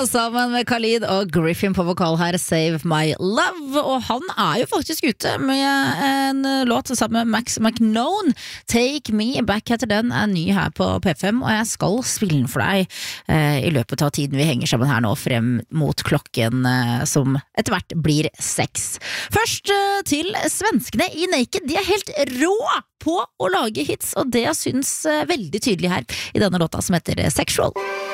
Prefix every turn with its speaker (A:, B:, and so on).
A: sammen med Khalid og Griffin på vokal her, Save My Love. Og han jo faktisk ute med en låt sammen med Max McKnone. Take Me Back heter den, ny her på P5, og jeg skal spille den for deg i løpet av tiden vi henger sammen her nå, frem mot klokken som etter hvert blir 6. Først til svenskene i Naked. De helt rå på å lage hits, og det synes veldig tydelig her i denne låta som heter Sexual.